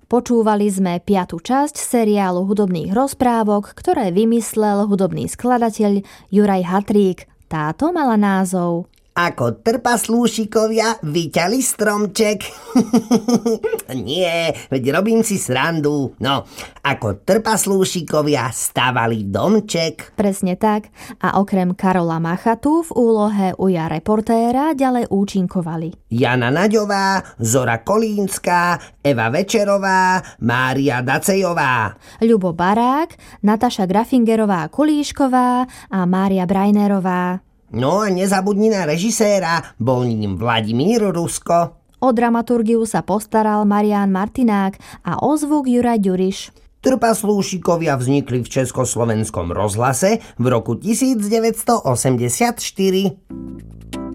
Počúvali sme 5. časť seriálu hudobných rozprávok, ktoré vymyslel hudobný skladateľ Juraj Hatrík. Táto mala názov Ako trpaslúšikovia vyťali stromček. Nie, veď robím si srandu. No, ako trpaslúšikovia stavali domček. Presne tak. A okrem Karola Machatu v úlohe uja reportéra ďalej účinkovali Jana Naďová, Zora Kolínska, Eva Večerová, Mária Dacejová, Ľubo Barák, Nataša Grafingerová-Kulíšková a Mária Brajnerová. No a nezabudni na režiséra, bol ním Vladimír Rusko. O dramaturgiu sa postaral Marián Martinák a o zvuk Juraj Ďuriš. Trpaslúšikovia vznikli v Československom rozhlase v roku 1984.